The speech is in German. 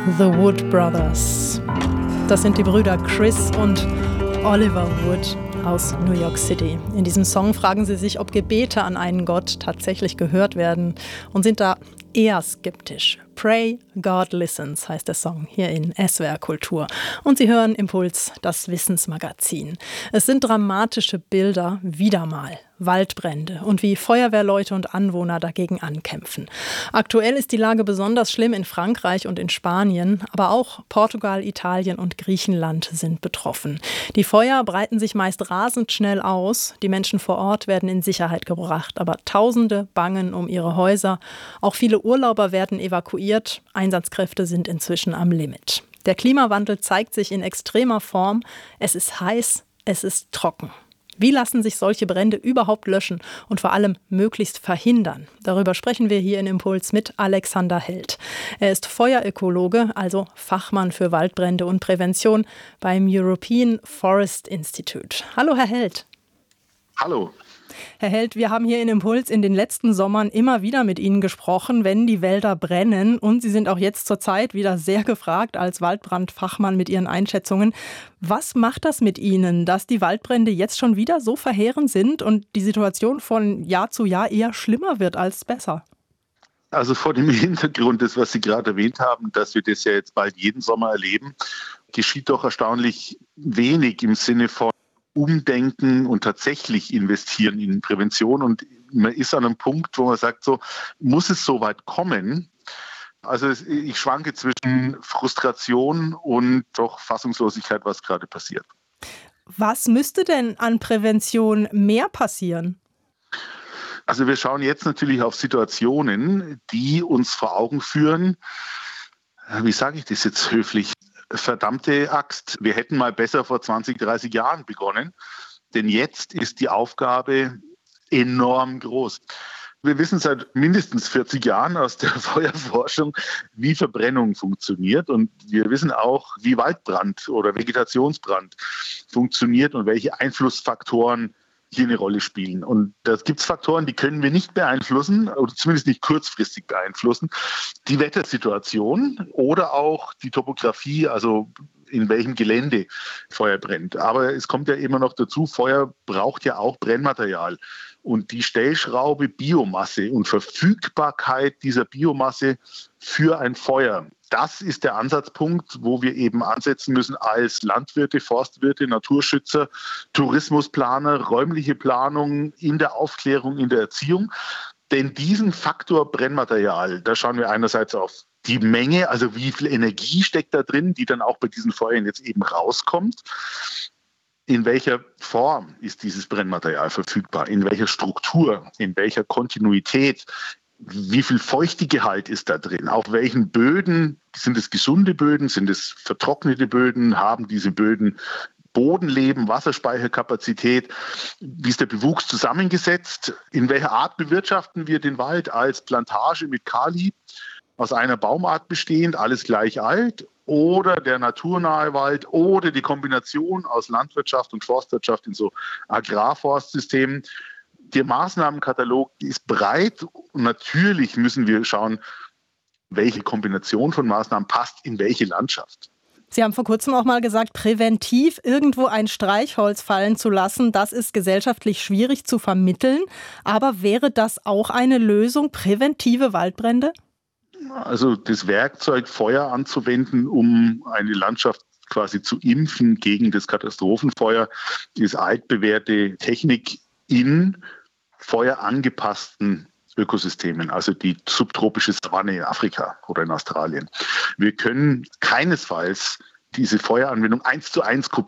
The Wood Brothers. Das sind die Brüder Chris und Oliver Wood aus New York City. In diesem Song fragen sie sich, ob Gebete an einen Gott tatsächlich gehört werden und sind da eher skeptisch. Pray, God Listens heißt der Song hier in SWR Kultur. Und Sie hören Impuls, das Wissensmagazin. Es sind dramatische Bilder, wieder mal. Waldbrände und wie Feuerwehrleute und Anwohner dagegen ankämpfen. Aktuell ist die Lage besonders schlimm in Frankreich und in Spanien, aber auch Portugal, Italien und Griechenland sind betroffen. Die Feuer breiten sich meist rasend schnell aus. Die Menschen vor Ort werden in Sicherheit gebracht, aber Tausende bangen um ihre Häuser. Auch viele Urlauber werden evakuiert. Einsatzkräfte sind inzwischen am Limit. Der Klimawandel zeigt sich in extremer Form. Es ist heiß, es ist trocken. Wie lassen sich solche Brände überhaupt löschen und vor allem möglichst verhindern? Darüber sprechen wir hier in Impuls mit Alexander Held. Er ist Feuerökologe, also Fachmann für Waldbrände und Prävention beim European Forest Institute. Hallo, Herr Held. Hallo. Herr Held, wir haben hier in Impuls in den letzten Sommern immer wieder mit Ihnen gesprochen, wenn die Wälder brennen. Und Sie sind auch jetzt zur Zeit wieder sehr gefragt als Waldbrandfachmann mit Ihren Einschätzungen. Was macht das mit Ihnen, dass die Waldbrände jetzt schon wieder so verheerend sind und die Situation von Jahr zu Jahr eher schlimmer wird als besser? Also vor dem Hintergrund des, was Sie gerade erwähnt haben, dass wir das ja jetzt bald jeden Sommer erleben, geschieht doch erstaunlich wenig im Sinne von Umdenken und tatsächlich investieren in Prävention. Und man ist an einem Punkt, wo man sagt, so muss es so weit kommen. Also ich schwanke zwischen Frustration und doch Fassungslosigkeit, was gerade passiert. Was müsste denn an Prävention mehr passieren? Also wir schauen jetzt natürlich auf Situationen, die uns vor Augen führen, wie sage ich das jetzt höflich, verdammte Axt, wir hätten mal besser vor 20, 30 Jahren begonnen, denn jetzt ist die Aufgabe enorm groß. Wir wissen seit mindestens 40 Jahren aus der Feuerforschung, wie Verbrennung funktioniert, und wir wissen auch, wie Waldbrand oder Vegetationsbrand funktioniert und welche Einflussfaktoren hier eine Rolle spielen. Und da gibt es Faktoren, die können wir nicht beeinflussen oder zumindest nicht kurzfristig beeinflussen. Die Wettersituation oder auch die Topografie, also in welchem Gelände Feuer brennt. Aber es kommt ja immer noch dazu, Feuer braucht ja auch Brennmaterial. Und die Stellschraube Biomasse und Verfügbarkeit dieser Biomasse für ein Feuer, das ist der Ansatzpunkt, wo wir eben ansetzen müssen als Landwirte, Forstwirte, Naturschützer, Tourismusplaner, räumliche Planung in der Aufklärung, in der Erziehung. Denn diesen Faktor Brennmaterial, da schauen wir einerseits auf die Menge, also wie viel Energie steckt da drin, die dann auch bei diesen Feuern jetzt eben rauskommt. In welcher Form ist dieses Brennmaterial verfügbar? In welcher Struktur? In welcher Kontinuität? Wie viel Feuchtegehalt ist da drin? Auf welchen Böden? Sind es gesunde Böden? Sind es vertrocknete Böden? Haben diese Böden Bodenleben, Wasserspeicherkapazität? Wie ist der Bewuchs zusammengesetzt? In welcher Art bewirtschaften wir den Wald? Als Plantage mit Kali, aus einer Baumart bestehend, alles gleich alt? Oder der naturnahe Wald oder die Kombination aus Landwirtschaft und Forstwirtschaft in so Agrarforstsystemen. Der Maßnahmenkatalog ist breit und natürlich müssen wir schauen, welche Kombination von Maßnahmen passt in welche Landschaft. Sie haben vor kurzem auch mal gesagt, präventiv irgendwo ein Streichholz fallen zu lassen, das ist gesellschaftlich schwierig zu vermitteln. Aber wäre das auch eine Lösung, präventive Waldbrände? Also das Werkzeug Feuer anzuwenden, um eine Landschaft quasi zu impfen gegen das Katastrophenfeuer, ist altbewährte Technik in feuerangepassten Ökosystemen, also die subtropische Savanne in Afrika oder in Australien. Wir können keinesfalls diese Feueranwendung 1:1 kopieren.